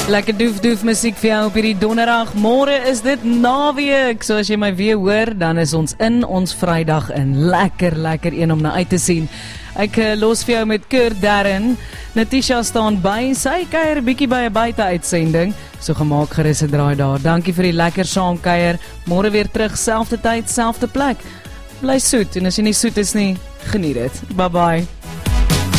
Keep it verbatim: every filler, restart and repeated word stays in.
Lekker doef doef musiek vir jou op hierdie donderdag. Môre is dit naweek. So as jy my weer hoor, dan is ons in ons Vrydag in. Lekker, lekker een om na uit te sien. Ek uh, los vir jou met Kurt Darren. Natisha staan by, sy kuier 'n bietjie by 'n buite-uitsending. So gemaak gerus 'n draai daar. Dankie vir die lekker saamkuier. Môre weer terug, selfde tyd, selfde plek. Bly soet en as jy nie soet is nie, geniet dit. Bye bye.